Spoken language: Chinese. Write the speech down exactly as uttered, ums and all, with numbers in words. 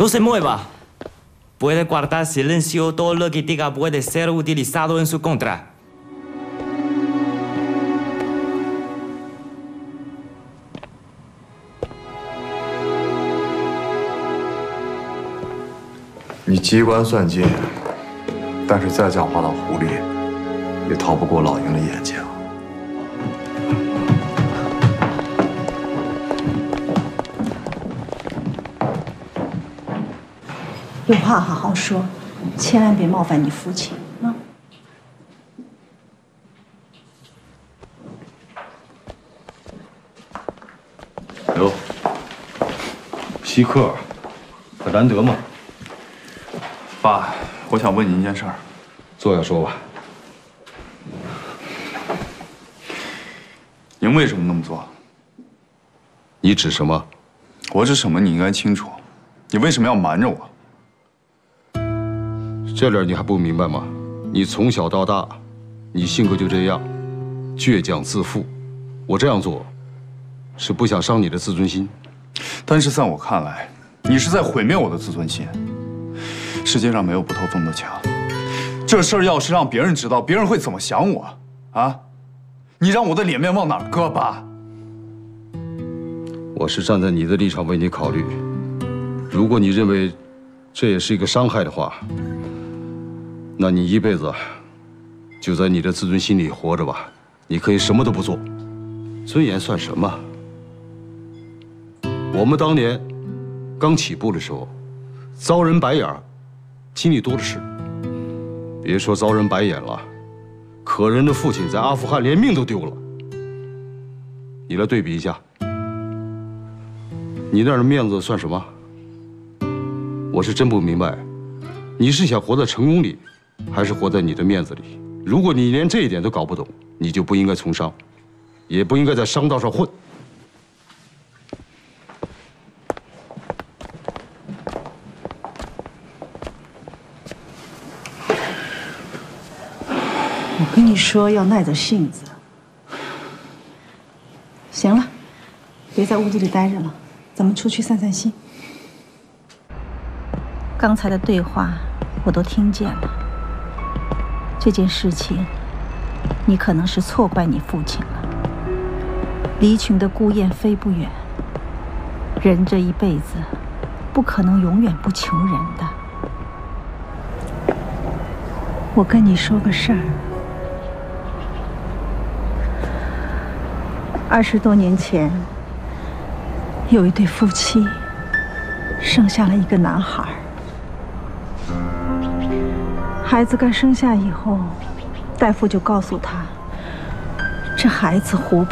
No se mueva. Puede guardar silencio. Todo lo que diga puede ser utilizado en su contra. 你机关算尽，但是再狡猾的狐狸，也逃不过老鹰的眼睛。 有话好好说，千万别冒犯你父亲啊！ 哟，稀客，可难得嘛。 爸，我想问你一件事儿。 坐下说吧。 您为什么那么做？ 你指什么？ 我指什么？你应该清楚。你为什么要瞒着我？ 这点你还不明白吗？你从小到大，你性格就这样，倔强自负。我这样做，是不想伤你的自尊心。 但是在我看来，你是在毁灭我的自尊心。 世界上没有不透风的墙，这事儿要是让别人知道，别人会怎么想我？啊，你让我的脸面往哪儿搁，爸？ 我是站在你的立场为你考虑。如果你认为这也是一个伤害的话，那你一辈子就在你的自尊心里活着吧。你可以什么都不做，尊严算什么？我们当年刚起步的时候，遭人白眼儿。 心里多的是，别说遭人白眼了，可人的父亲在阿富汗连命都丢了。你来对比一下，你那儿的面子算什么？我是真不明白，你是想活在成功里，还是活在你的面子里？如果你连这一点都搞不懂，你就不应该从商，也不应该在商道上混。 我跟你说，要耐着性子。行了，别在屋子里待着了，咱们出去散散心。刚才的对话我都听见了。这件事情，你可能是错怪你父亲了。离群的孤雁飞不远，人这一辈子，不可能永远不求人的。我跟你说个事儿。 二十多年前，有一对夫妻生下了一个男孩。孩子刚生下以后，大夫就告诉他，这孩子活